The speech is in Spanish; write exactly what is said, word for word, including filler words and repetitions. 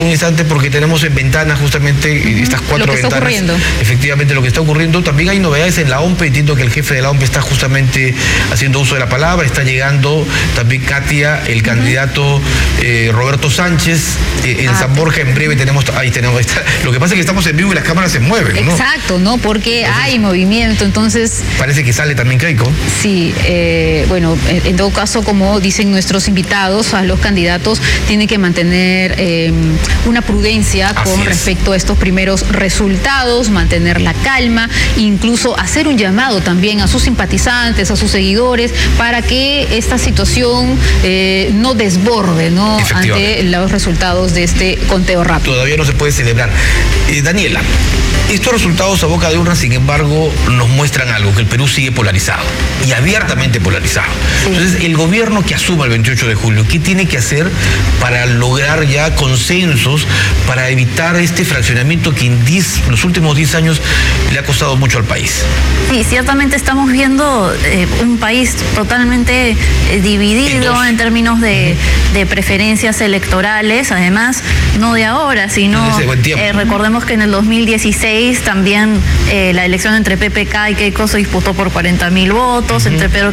un instante porque tenemos en ventana justamente uh-huh. estas cuatro lo que ventanas. Está ocurriendo. Efectivamente lo que está ocurriendo. También hay novedades en la O M P E. Entiendo que el jefe de la O M P E está justamente haciendo uso de la palabra. Está llegando también Katia, el uh-huh. candidato eh, Roberto Sánchez. Eh, en ah, San Borja en breve tenemos, ahí tenemos, ahí está. Lo que pasa es que estamos en vivo y las cámaras se mueven, ¿no? Exacto, ¿no? Porque entonces, hay movimiento, entonces... Parece que sale también Keiko. Sí, eh, bueno, en, en todo caso, como dicen nuestros invitados, a los candidatos tienen que mantener eh, una prudencia Así con es. respecto a estos primeros resultados, mantener la calma, incluso hacer un llamado también a sus simpatizantes, a sus seguidores, para que esta situación eh, no desborde, ¿no? Ante los resultados de este conteo rápido. Todavía no se puede celebrar. Eh, Daniela, estos resultados a boca de urna, sin embargo, nos muestran algo, que el Perú sigue polarizado y abiertamente polarizado. Sí. Entonces, el gobierno que asuma el veintiocho de julio, ¿qué tiene que hacer para lograr ya consensos, para evitar este fraccionamiento que en diez, los últimos diez años le ha costado mucho al país? Sí, ciertamente estamos viendo eh, un país totalmente eh, dividido en, en términos de, uh-huh. de preferencias electorales, además, no de ahora, sino eh, recordemos que en el dos mil dieciséis también eh, la elección entre P P K y Keiko se disputó por cuarenta mil votos, uh-huh. entre Pedro